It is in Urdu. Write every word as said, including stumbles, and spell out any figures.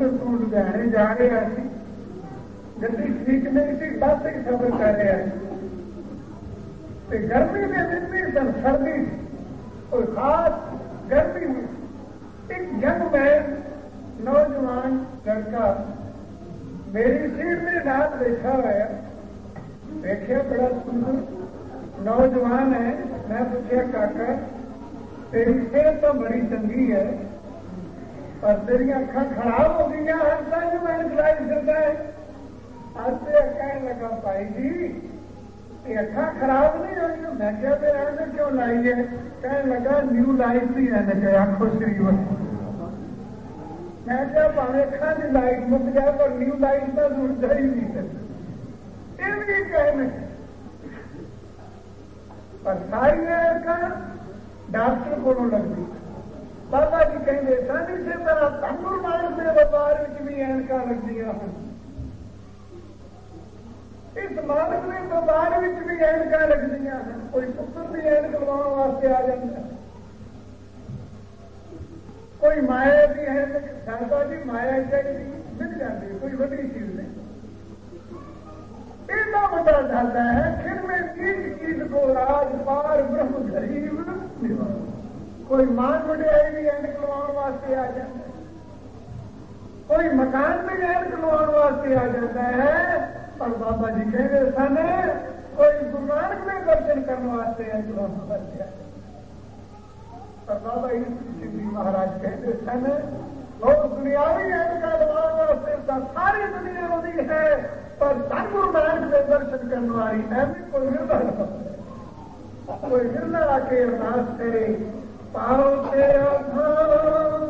لدھیانے جا رہے ہیں، گڈی ٹھیک نہیں سی، بس ہی سفر کر رہے ہیں، گرمی کے دن بھی سن، سردی کوئی خاص گرمی نہیں۔ ایک ینگ مین نوجوان لڑکا میری سیٹ میں رات بیٹھا ہوا ہے، دیکھے بڑا سندر نوجوان ہے۔ میں پوچھا کاکا تیری صحت تو بڑی چنگی ہے اور تیری اکھاں خراب ہو گئی ہیں، ہر سال میں کلائی کرتا ہے۔ آج سے کہنے لگا بھائی جی یہ اکھاں خراب نہیں ہوئی، میں کیا پھر ایسے کیوں لائی ہے؟ کہنے لگا نیو لائٹ بھی رہنے گئے آنکھوں شریف۔ میں کیا پاوے اکھاں کی لائٹ مک جائے پر نیو لائٹ کا ضرورت ہی نہیں ہے، یہ بھی کہنے پر ساری اکھاں ڈاکٹر کو لگتی۔ بابا جی کہیں سن اسی طرح تنگور مارک کے وپار بھی اینکا لگتی ہیں، اس مالک کے وپار بھی اینکا لگتی ہیں، کوئی پتر بھی اینک لگاؤ واسطے آ جاتا ہے، کوئی مایا بھی ہے دادا جی مایا چاہیے مل جاتی، کوئی بڑی چیز نہیں۔ ایسا پتا چلتا ہے پھر میں چیز چیز کو راج پار برہم غریب کوئی مان وڈیائی بھی اینک لواؤ واسطے آ جاتا ہے، کوئی مکان بھی اینک لواؤ واسطے آ جاتا ہے، اور بابا جی کہتے سن کوئی گرو نانک میں درشن کرنے واسطے اینک لواؤ واسطے آ جاتا ہے، اور بابا جی مہاراج کہتے سن لوگ دنیاوی اینکا لواؤ واسطے ساری دنیا ہوتی ہے پر دن گرو نانک میں درشن کرنے والی ایسی کوئی مردا کوئی مردا آ کے ارداس کرے پاؤ تیرا